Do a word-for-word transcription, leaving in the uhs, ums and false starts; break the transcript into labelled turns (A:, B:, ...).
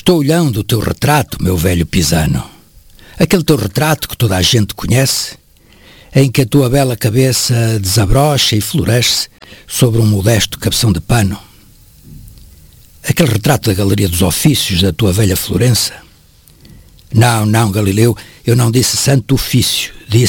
A: Estou olhando o teu retrato, meu velho pisano. Aquele teu retrato que toda a gente conhece, em que a tua bela cabeça desabrocha e floresce sobre um modesto cabeção de pano. Aquele retrato da Galeria dos Ofícios da tua velha Florença. Não, não, Galileu, eu não disse santo ofício, disse